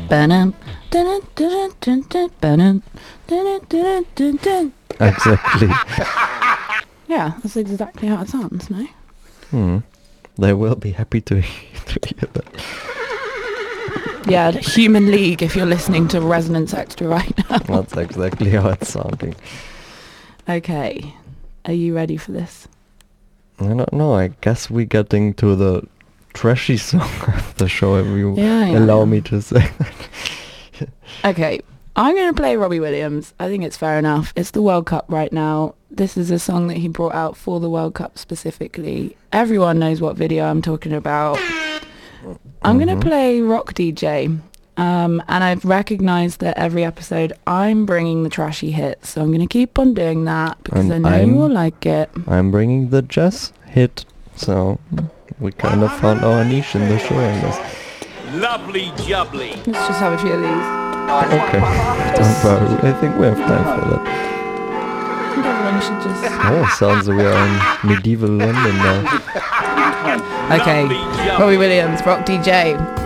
Ba-dum, dun, dun, dun, dun, ba-dum, dun, dun, dun, dun. Exactly. Yeah, that's exactly how it sounds, no? They will be happy to hear that. Yeah, the Human League, if you're listening to Resonance Extra right now. That's exactly how it's sounding. Okay, are you ready for this? I don't know, I guess we're getting to the trashy song of the show if you allow me to say that. Okay, I'm going to play Robbie Williams. I think it's fair enough. It's the World Cup right now. This is a song that he brought out for the World Cup specifically. Everyone knows what video I'm talking about. I'm going to play Rock DJ. And I've recognised that every episode I'm bringing the trashy hits. So I'm going to keep on doing that because I know you will like it. I'm bringing the jazz hit. So we kind of found our niche in the show, I guess. Lovely jubbly. Let's just have a few of these. Okay. Don't worry. I think we have time for that. I think everyone should just... Oh, sounds like we are in medieval London now. Okay, Robbie Williams, Rock DJ.